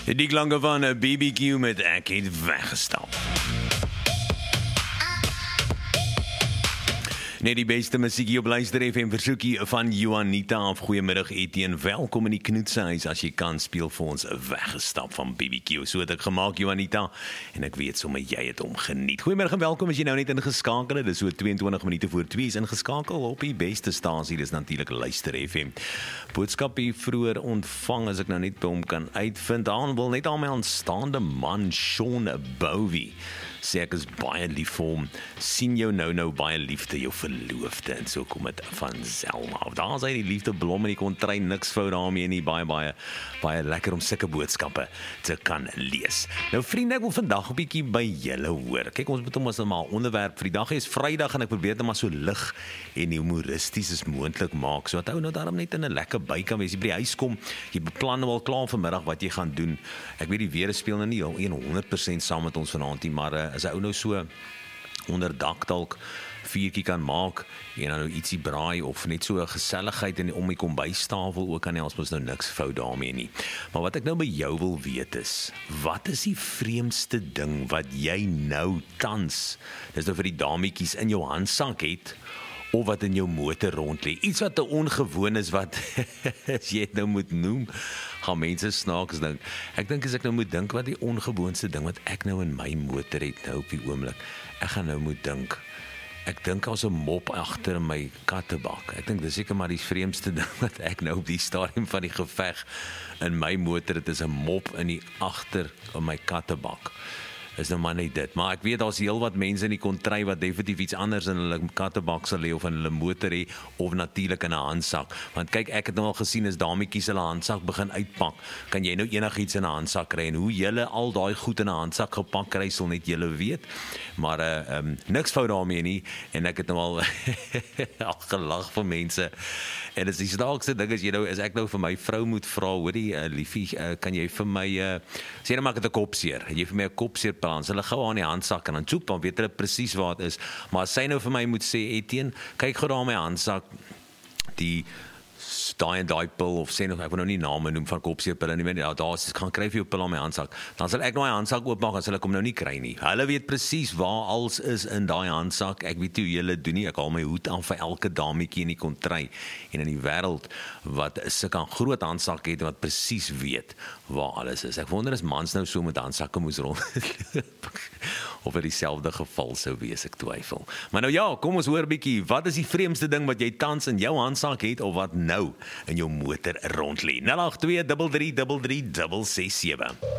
Die klanke van 'n BBQ met Ek het weggestap. Net die beste musiekie op Luister FM versoekie van Juanita of goeiemiddag Etienne, welkom in die knoetsehuis as jy kan speel vir ons weggestap van BBQ. So het ek gemaak Juanita en ek weet sommer jy het hom geniet. Goeiemiddag en welkom as jy nou net ingeskakel het, dis so 22 minute voor 2 is ingeskakel op die beste stasie, dis natuurlik Luister FM. Boodskap hier vroeër ontvang as ek nou net by hom kan uitvind, aan wil net aan my aanstaande man Sean Bowie. Sê ek is baie lief vir hom, sien jou nou baie liefde, jou verloofde, en so kom het van Selma af. Daar is hy die liefde blom en die kontry, niks fout daarmee nie, baie lekker om sulke boodskappe te kan lees. Nou vriende, ek wil vandag 'n bietjie by julle hoor. Kyk, ons moet hom as 'n onderwerp vir die dag is Vrydag en ek probeer dit maar so lig en humoristies as moontlik maak, so dat ou nou daarom net in 'n lekker by kan wees. Jy by die huis kom, jy beplan nou al klaar vanmiddag wat jy gaan doen. Ek weet die weer speel nou nie 100% saam met ons vanaand nie, maar as 'n ou nou so onder dak dalk vuurtjie kan maak en dan nou ietsie braai of net so 'n geselligheid om die kombuistafel ook kan ons mos nou niks fout daarmee nie. Maar wat ek nou by jou wil weet is, wat is die vreemdste ding wat jy nou tans, dis nou vir die dametjies in jou handsak het, of wat in jou motor rond lê? Iets wat te ongewoon is wat as jy het nou moet noem, gaan mense snaaks dink. Ek dink as ek nou moet dink wat die ongewoonste ding wat ek nou in my motor het nou op die oomblik. Ek gaan nou moet dink. Ek dink as 'n mop agter my kattebak. Ek dink dis seker maar die vreemdste ding wat ek nou op die stadium van die geveg in my motor het, is 'n mop in die agter in my kattebak. Is nou maar net dit, maar ek weet daar's heel wat mense in die kontry wat definitief iets anders in hulle kattebak sal hê of in hulle motor hê of natuurlik in 'n handsak, want kyk ek het nou al gesien as dametjies hulle handsak begin uitpak, kan jy nou enigiets in 'n handsak kry en hoe julle al daai goed in 'n handsak gepak kry sal net julle weet, maar niks fout daarmee nie en ek het nou al al gelag vir mense en dis die snaakste ding as jy nou, as ek nou vir my vrou moet vra, hoorie liefie, kan jy vir my sê nou maar ek het 'n kopseer, en jy vir my 'n kopseer plans, hulle gou aan die handsak en dan soep, dan weet hulle presies waar dit is, maar as sy nou vir my moet sê, Etienne, kyk gou daar in my handsak, daai en daai pil, of sê nog, ek wil nou nie name noem van kopseerpille nie, daar gaan kry vir jou pil aan my handsak, dan sal ek nou my handsak oopmaak, as hulle kom nou nie kry nie, hulle weet presies waar alles is in daai handsak, ek weet nie hoe julle doen nie, ek haal my hoed aan vir elke dametjie in die kontry, en in die wêreld, wat sulke groot handsak het, wat presies weet waar alles is. Ek wonder as mans nou so met handsakke moes rond of dit dieselfde geval sou wees, ek twyfel. Maar nou ja, kom ons hoor bietjie, wat is die vreemdste ding wat jy tans in jou handsak het, of wat nou in jou motor rond lê? 082 33 33 667.